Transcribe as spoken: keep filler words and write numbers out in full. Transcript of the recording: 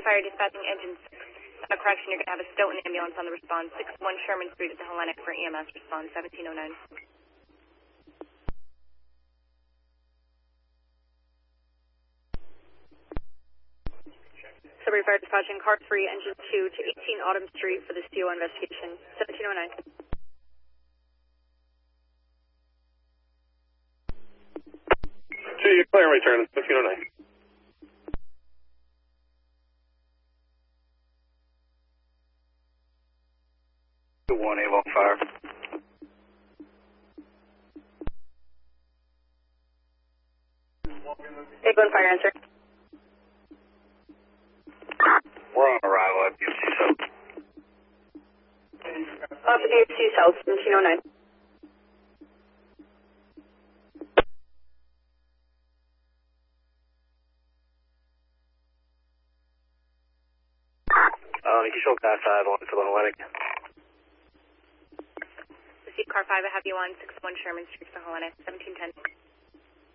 Fire dispatching engine six. Uh, correction, you're going to have a Stoughton ambulance on the response. six one Sherman Street at the Hellenic for E M S response, seventeen oh nine. Sudbury Fire dispatching car three, engine two to eighteen Autumn Street for the C O investigation, seventeen oh nine. Gee, clear return, seventeen oh nine. one Avon Fire. Avon Fire, answer. We're on arrival at B F C South. Off the B F C South, seventeen oh nine. Uh, you show car five on to the Hellenic. Receive car five, I have you on six one Sherman Street for Hellenic, seventeen ten.